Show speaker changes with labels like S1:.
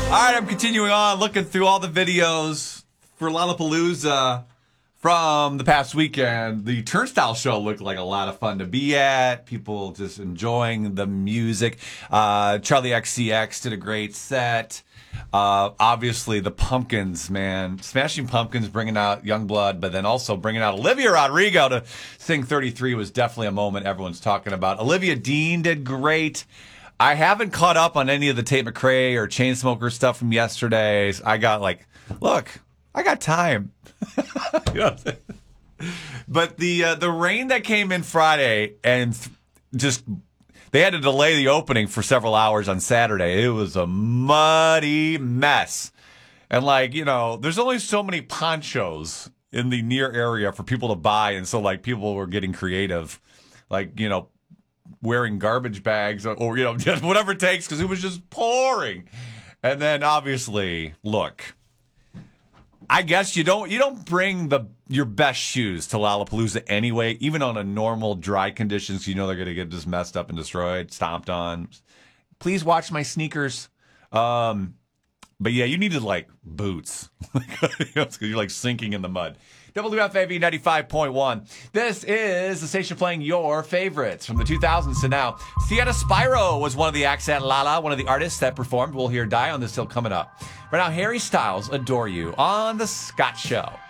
S1: All right, I'm continuing on looking through all the videos for Lollapalooza from the past weekend. The Turnstile show looked like a lot of fun to be at. People just enjoying the music. Charlie XCX did a great set. Obviously, the Pumpkins, man. Smashing Pumpkins bringing out Youngblood, but then also bringing out Olivia Rodrigo to sing 33 was definitely a moment everyone's talking about. Olivia Dean did great. I haven't caught up on any of the Tate McRae or Chainsmokers stuff from yesterday. I got look, I got time. You know what I'm saying? But the rain that came in Friday and just they had to delay the opening for several hours on Saturday. It was a muddy mess. And there's only so many ponchos in the near area for people to buy, and so people were getting creative. Wearing garbage bags or just whatever it takes because it was just pouring. And then obviously, look, I guess you don't bring your best shoes to Lollapalooza anyway, even on a normal dry conditions. They're going to get just messed up and destroyed, stomped on. Please watch my sneakers. But yeah, you needed boots because you're sinking in the mud. WFAV 95.1. This is the station playing your favorites from the 2000s to now. Sienna Spyro was one of the acts at Lala, one of the artists that performed. We'll hear Die on This Hill coming up. Right now, Harry Styles, Adore You on The Scott Show.